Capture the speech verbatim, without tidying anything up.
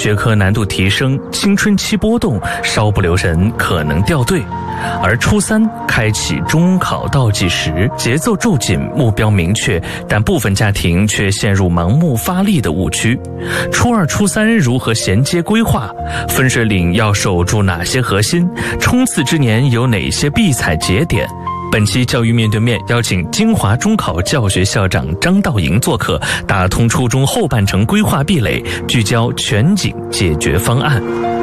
学科难度提升，青春期波动，稍不留神可能掉队。而初三开启中考倒计时，节奏骤紧，目标明确，但部分家庭却陷入盲目发力的误区。初二、初三如何衔接规划？分水岭要守住哪些核心？冲刺之年有哪些必踩节点？本期教育面对面邀请金华中考教学校长张道营做客，打通初中后半程规划壁垒，聚焦全景解决方案。